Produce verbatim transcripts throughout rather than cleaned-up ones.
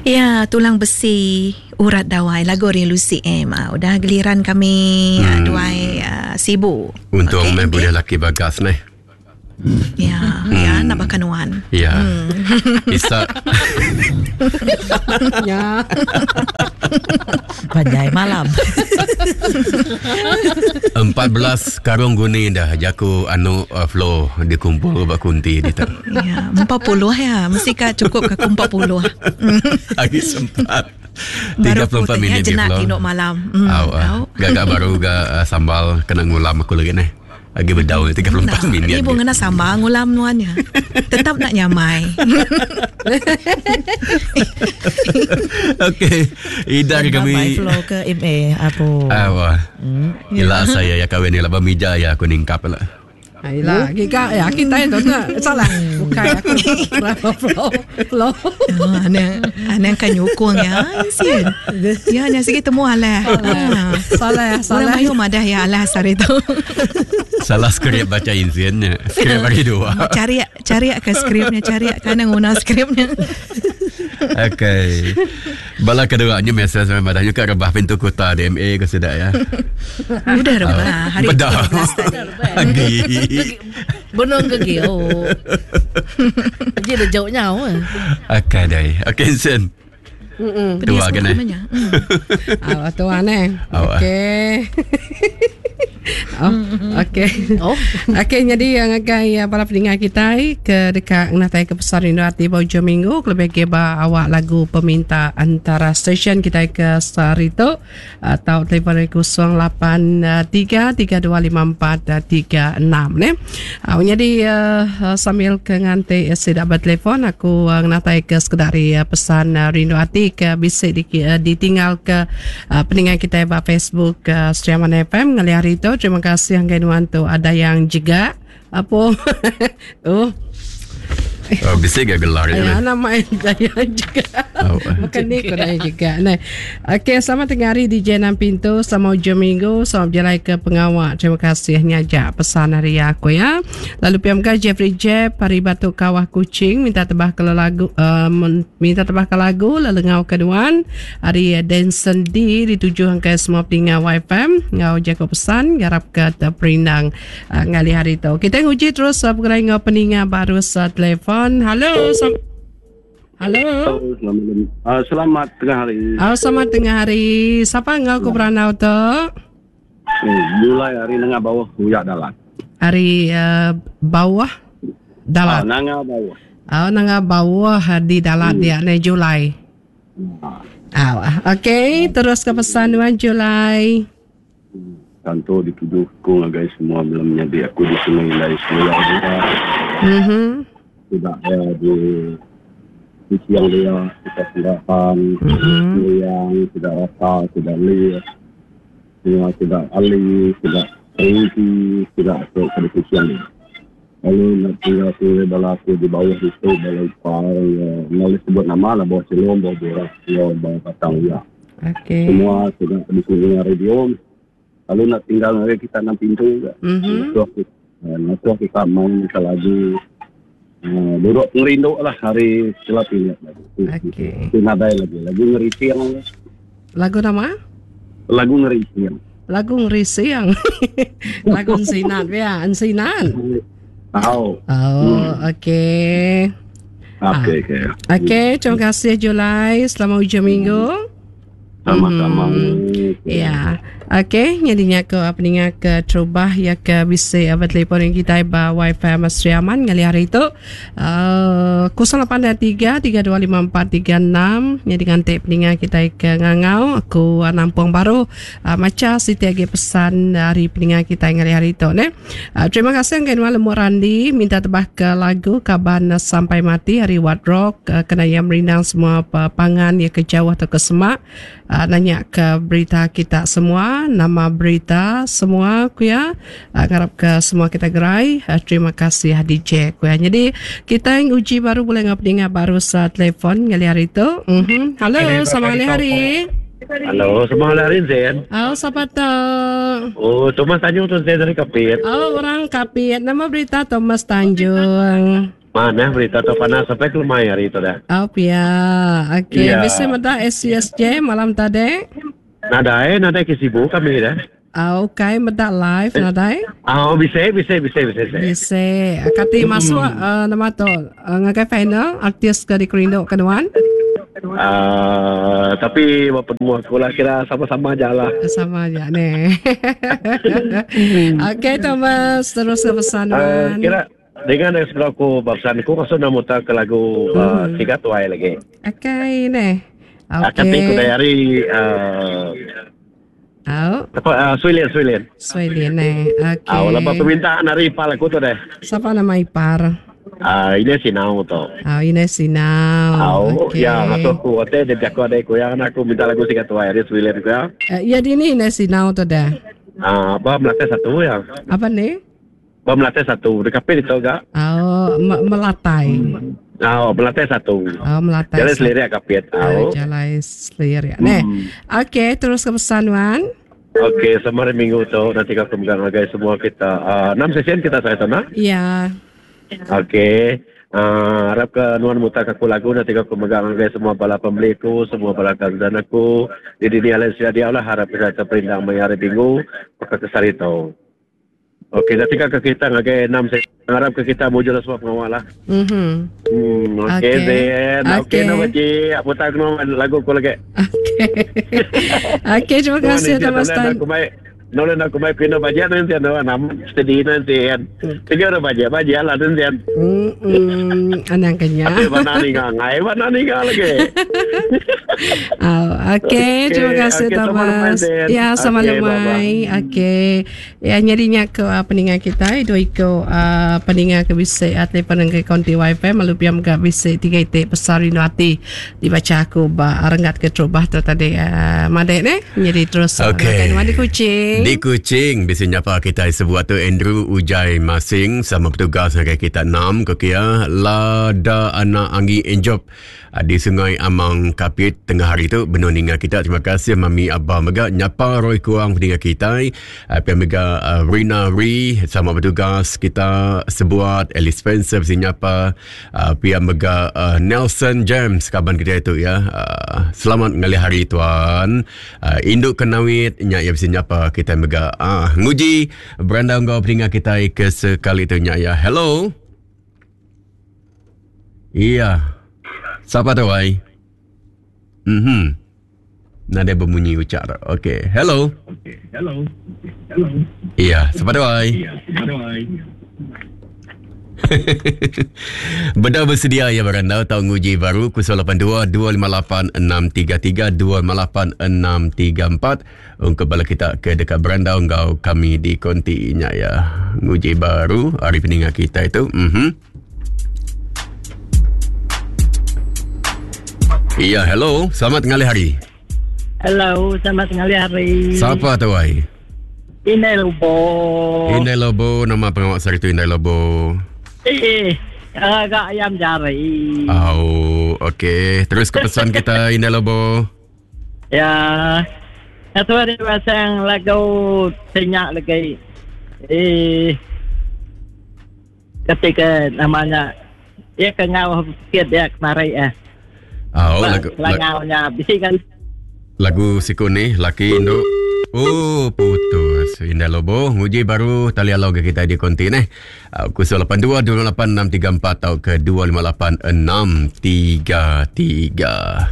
Ya, tulang besi urat dawai lagu Relusi M. Ah, udah giliran kami hmm. uh, duai uh, sibuk. Untuk okay, main okay. boleh laki bagas ni. Ya, hmm. ya nak bakanuan. Ya. Hmm. Isa. Ya. Panjai malam. empat belas karung guni dah jaku anu uh, flow dikumpul bak kunti kita. Ya, empat puluh ya. Mesti ka cukup ke empat puluh. Lagi sempat. tiga puluh empat minit dia flow. Jenak malam. Hmm. Aw, uh, gagak baru ga uh, sambal kena ngulam aku lagi ni. Lagi berdaun tiga puluh empat nah, minit. Ini pun kena sambal ngulam nuannya. Tetap nak nyamai. Okey. Idar kami. By flow ke M A apa? Awah. Hmm. Ila saya ya kawin ni lah bamija ya aku ningkap lah. Ayolah, kita ya kita itu tak salah. Bukan aku berapa flow flow. Ana ana kan nyukung ya. Sian. Ya nya sikit temu alah. Salah, salah. Mayu madah ya alah sari tu. Salah skrip baca insiannya. Skrip bagi dua. Cari cari ke skripnya, cari kana guna skripnya. Okey. Bala keduanya mesej sama madahnya ke rebah pintu kota D M A ke sudah ya. Udah rebah hari tiga belas tadi. Gunung ke Gio. Dia dah jauh nyawa. Okey dai. Okey Sen. Hmm. Tua kan eh. Awak tua ni. Okey. Oh, okey. Oh, okey. Jadi yang agai para pendengar kita ke dekat natai ke Besar Rindu Hati Bojo Minggu lebih keba awak lagu peminta antara stesen kita ke Sarito atau telefon kosong lapan tiga tiga dua lima empat tiga enam ni. Uh, jadi uh, sambil ke nganti sedak bertelefon aku uh, natai ke sekedari uh, pesan uh, Rindu Hati ke bisa di, uh, ditinggal ke uh, pendengar kita di Facebook uh, Setiaman F M ngali hari itu. Terima kasih yang kainuan tu. Ada yang juga apa? oh. Oh, bisa gak gelar ya? Ya, nama saya juga. Oh. Bukan ni korang juga. Nah, okey, selamat tengah hari D J enam Pintu, selamat hujung minggu, selamat berjalan ke pengawak. Terima kasih nyajak pesan hari aku ya. Lalu P M K Jeffrey Jeb, Pari Batu Kawah Kucing, minta tebah ke lagu, uh, minta tebah ke lagu, lelengau keduan. Hari Denson D dituju ke semua pendengar Y F M. Ngau jago pesan, garap ke terperindang uh, ngali hari tu. Kita uji terus uh, bergerak ngau pendengar baru sa telefon. Halo, som- halo. Selamat, uh, selamat tengah hari. Oh, selamat tengah hari. Siapa engkau ku beranau tu? Eh, Julai hari nengah bawah huyak dalat. Hari uh, bawah dalat. Ah, nengah bawah. Oh, nengah bawah di dalat hmm. dia ni Julai. Ah, oh, okey. Terus ke pesan Wan Julai. Kantor dituduh kong guys semua belum menjadi aku di sini dari semula juga. Mhm. Tidak ada di di siang dia kita tindakan mm-hmm. yang tidak rasa, tidak lihat, semua tidak alih, tidak rinci, tidak kedisian. Lalu nak tinggal di bawah di bawah itu bawah parang boleh sebut nama lah bawah selom bawah beras bawah batang ya. Okay. Semua tidak kedisian radio. Lalu nak tinggal dari kita enam pintu juga. Mm-hmm. Nanti kita main kita lagi. Uh, duduk ngerinduk lah hari setelah pilih lagi. Okey. Itu nadai lagi. Lagu ngeri siang. Lagu nama? Lagu ngeri siang. Lagu ngeri siang. Lagu Sinan ya, Sinan. Tahu. Oh, hmm. okey. Okey, okey. Okey, terima kasih Julai. Selamat hujung minggu. Sama-sama. Hmm. Ya. Okey, jadinya ke pendengar ke terubah ya ke bisa apa telefon yang kita ba Wi-Fi Mas Riaman ngali hari itu uh, kosong lapan tiga tiga dua lima empat tiga enam jadi ganti pendengar kita ke ngangau aku Nampung Baru uh, maca Siti agi pesan dari pendengar kita ngali hari itu ne. Uh, terima kasih yang malam Randi minta tebah ke lagu Kaban Sampai Mati hari What Rock uh, kena yang merindang semua pangan ya ke jauh atau ke semak uh, nanya ke berita kita semua nama berita semua kuya harap ke semua kita gerai uh, terima kasih D J kuya. Jadi kita yang uji baru boleh ngap dengar baru sa telefon ngali hari itu. Mhm. Halo, selamat hari. Halo, selamat hari Zen. Oh, siapa tu? Oh, Thomas Tanjung tu Zen dari Kapit. Oh, orang Kapit. Nama berita Thomas Tanjung. Mana berita tu panas sampai ke lemai hari itu dah. Oh pia. Okey, Ya. bisa meda S C S J malam tadi. Nada eh, nada kesibuk kami dah. Ah, okey, meda live nadai. Ah, oh, bisa, bisa, bisa, bisa. bisa. Bisa. Kati masuk uh, nama tu uh, ngagai final artis ke di Kerindo keduan. Ah, tapi apa semua sekolah kira sama-sama aja lah. Sama aja nih. Okey Thomas, terus ke pesan Ah, Wan. kira dengan yang sebelah aku babsan aku kasih nak mutar ke lagu ah, tiga tuai lagi. Okey nih. Akan okay. Aku Okey. dari uh, Oh, apa uh, Suilin Suilin. Suilin nih. Okey. Ah, wala pa permintaan dari ipal aku tu deh. Siapa nama ipar? Ah, ini si Nau tu. Oh, ini si Nau. Ah, oh, Okey. ya, aku aku ote dia aku ada aku yang aku minta lagu tiga tuai dari Suilin ke. Uh, ya di ni ini si Nau tu dah. Ah, apa melatih satu ya? Apa nih? Apa melatih satu? Dekat itu enggak? Oh, me- melatai. Ah, oh, melatih satu. Oh, melatai. Jalan selirik kapit. Ah, Oh, oh. jalan selir ya. Nih. Okey, terus ke pesan Wan. Okey, sama hari minggu tu nanti aku pegang guys semua kita uh, enam sesi kita saya sana. Ya. Okey. Uh, harap ke nuan mutak aku lagu nanti aku pegang guys semua bala pembeliku, semua bala kawan aku. Jadi ni alas dia lah harap kita terperindang mai hari minggu pakai kesari tu. Okey, nanti ke kita ngagai enam sesi. Harap ke kita muncul semua pengawal lah. Mhm. Hmm, okey Okey. then. Okey Okey. no baji, aku tak kenal lagu aku lagi. Okey. Okey, terima kasih Thomas Tan. Aku mai nolen aku mai pino baja nanti ano nam steady nanti yan. Tiga orang baja baja lah nanti yan. Hmm, anang kanya. Tapi mana ni nga ngai mana ni nga lagi. Oh, okey, terima kasih okey, sama lemai, Thomas. Den. Ya, sama Okey, lemai. Okey. Ya, nyarinya ke uh, pendengar kita, itu iko uh, pendengar ke bisa atlet penengah konti wifi melupiam ke bisa tiga itik besar rindu hati dibaca aku ba arengat ke trubah tu tadi uh, madek ne. Jadi terus uh, Okey. ngakan di Kuching. Di Kuching, biasanya apa kita sebuah tu Andrew Ujai Masing sama petugas dengan kita enam kekia lada anak anggi enjop di Sungai Amang Kapit tengah hari tu benar dengan kita. Terima kasih Mami Abah Mega nyapa Roy Kuang dengan kita. Pihak Mega uh, Rina Ri sama petugas kita sebuat Alice Spencer biasanya apa uh, pihak Mega uh, Nelson James kaban kita itu ya. Uh, selamat ngali hari tuan. Uh, Induk Kenawit nya ya biasanya apa kita Mega ah nguji beranda engkau peningat kita ke sekali tu nya ya. Hello. Iya. Siapa tu ai? Mhm. Nada berbunyi ucar. Okey. Hello. Okey, hello. Hello. Iya, siapa tu ai? Benar bersedia ya beranda tahu nguji baru kosong lapan dua dua lima lapan enam tiga tiga dua lima lapan enam tiga empat untuk bala kita ke dekat beranda engkau kami di kontinya ya. Nguji baru hari peningat kita itu. Mhm. Iya, hello. Selamat tengah hari. Hello, selamat tengah hari. Siapa tu ai? Inai Lobo. Indai Lobo, nama pengawak sari tu Indai Lobo. Eh, agak ayam jari. Oh, okey. Terus ke pesan kita Indai Lobo. Ya, itu ada pasang lagu senyak lagi. Eh, ketika namanya, ya kengau sikit ya kemarin ya. Oh, lagu, lagu, Langaunya bisikan. lagu siku ni, laki Indo. Oh, putus. Indah Lobo, nguji baru tali alau ke kita di konti ni. Uh, kosong lapan dua dua lapan enam tiga empat atau ke dua lima lapan enam tiga tiga.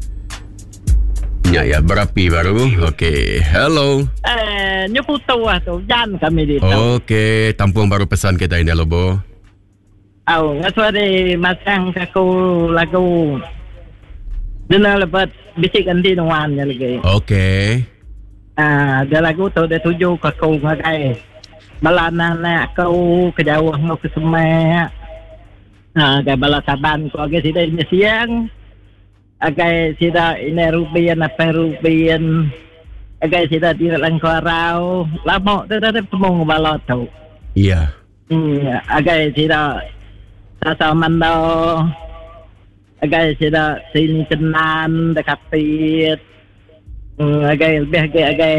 Ya, ya, berapi baru. Okey, hello. Eh, nyeputu lah tu, jan kami di tu. Okey, tampung baru pesan kita Indah Lobo. Oh, ngasu ada masang kaku lagu. Dina lebat bisik anti nuan ya lagi. Okey. Ah, ada lagu tu dia tuju kaku ngagai. Balana nak kau ke jauh mau ke semak. Ah, ke bala saban ko agak sida ini siang. Agak sida ini rubian apa rubian. Agak sida di dalam korau. Lama tu dah semua balot tu. Iya. Hmm, agak sida Sasa mando agak sida sini tenan dekat pit. Hmm, agak lebih agak agak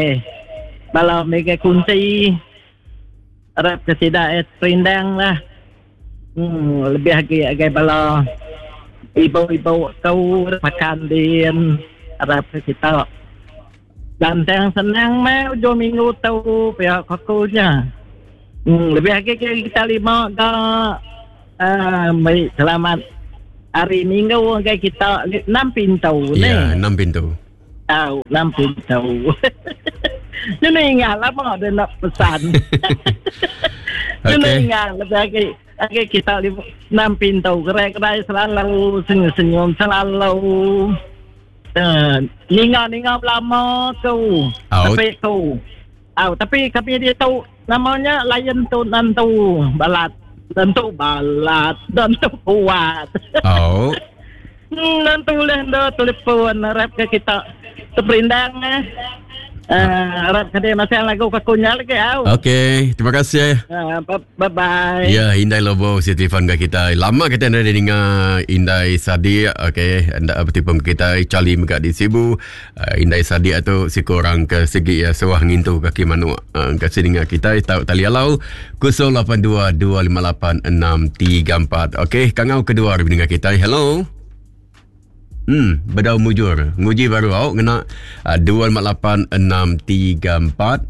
balau mega kunci. Arab ke sida et perindang lah. Hmm, lebih lagi agak bala ibu-ibu kau makan din harap kita. Dan yang senang meh ujung minggu tahu pihak kakunya. Hmm, lebih lagi kita lima ke uh, selamat hari minggu agak kita enam pintu ni. Ya, enam pintu. Tahu enam pintu. Jadi ingat lama dia nak pesan. Jadi Okey. ingat lebih lagi lagi kita enam pintu gerai-gerai selalu senyum-senyum selalu uh, ninga-ninga lama tu. Out. Tapi tu. Oh, tapi kami dia tahu namanya layan tu nantu balat. Nantu balat dan tu kuat. Oh. Hmm, nantu lah dah telefon harap ke kita terperindang eh. Uh, harap ke dia masih lagu kakunya lagi au. Okey, terima kasih. Uh, bye bye. Ya, Indai Lobo si telefon ke kita. Lama kita nak dengar Indai Sadi. Okey, anda bertipu kita Charlie megak di Sibu. Uh, Indai Sadi tu si korang ke segi ya sewah ngintu kaki manu uh, ke dengar kita tahu tali alau kosong lapan dua dua lima lapan enam tiga empat. Okey, kangau kedua di dengar kita. Hello. Hmm, bedau mujur. Nguji baru awak kena uh, dua lima lapan enam tiga empat.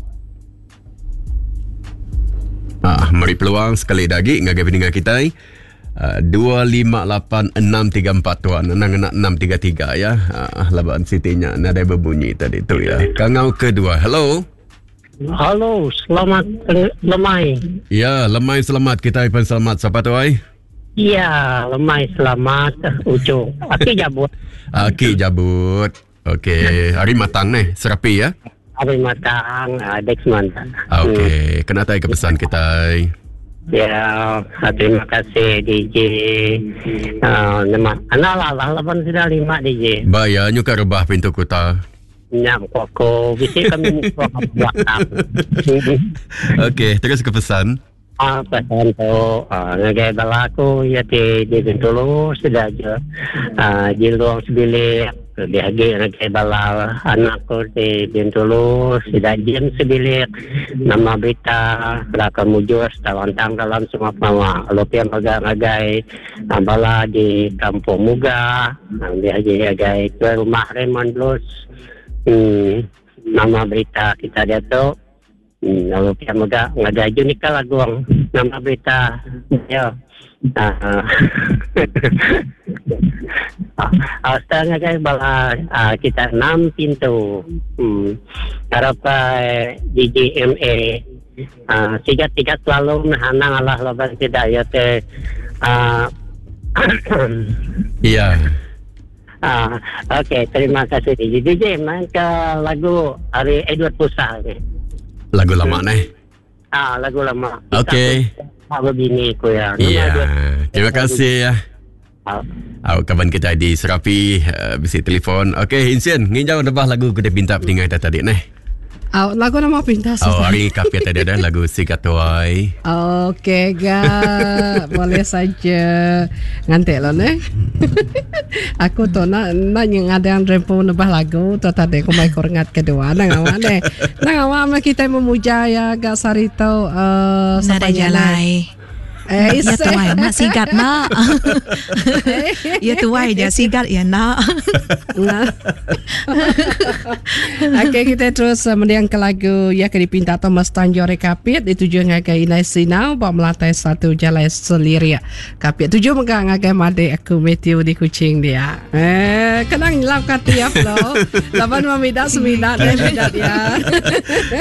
Ah, mari peluang sekali lagi ngagai pendengar kita. Uh, dua lima lapan enam tiga empat tuan. Nang nak enam tiga tiga ya. Ah, laban sitinya nada berbunyi tadi tu ya. Kangau kedua. Hello. Halo, selamat eh, lemai. Ya, lemai selamat. Kita pun selamat. Siapa tu ai? Ya, lemai selamat. Ucu. Aki jabut. Aki jabut. Okey, hari matang ni. Serapi ya. Abi matang, Dex mantap. Okey, kena tahu ke pesan kita. Ya, terima kasih D J. Ah, nama anak lah lapan sudah lima D J. Bayarnya ke rebah pintu kota. Nyam koko, bisa kami buat apa? Okey, terus ke pesan. Ah, pesan tu, ah, ngagai balaku ya di di Bintulu sudah je. Ah, di luang sebilik, dia lagi ngagai bala anakku di Bintulu sudah jam sebilik. Nama berita belakang mujur tawantang dalam semua pama. Lopian ngagai bala di Kampung Muga, dia lagi ngagai ke rumah Raymond Blues. Hmm, nama berita kita dia tu. Hmm, kalau kita muda ngagai unika laguang nama berita ya. Ah, ah, sekarang ngagai bala ah, kita enam pintu. Hmm, harap D J M A ah, tiga-tiga selalu nahanang Allah laban tidak ya te. Ah, Ya. ah, okey, terima kasih D J. D J main ke lagu hari Edward Pusat ni. Lagu lama ni. Ah, lagu lama. Okey. Tak begini ku ya. Ya. Terima kasih ya. Ah, Awak kawan kita di Serapi uh, bisi telefon. Okey, Insian, nginjau debah lagu kita pinta peninggal tadi ni. Awak lagu nama pintas. Oh, hari kapia tadi ada lagu Sikatoi. Okey, ga. Boleh saja. Ngantek lo ne. Aku tu nak nak yang ada yang rempu nebah lagu tu tadi aku mai korengat kedua nang awak ne. Nang awak kita memuja ya ga sarito uh, Nada jalai. Eh, Ya tuai, mak sigat nak. Ya tuai je sigat ya nak. Okey, kita terus uh, mendiang ke lagu ya ke dipinta Thomas Tanjore Kapit dituju ngagai Inai Sinau bawa melantai satu jalai seliria Kapit tuju megak ngagai made aku Matthew di Kuching dia. Eh, kenang nyelam katiap lo. Lapan mamidak seminat dan midat ya.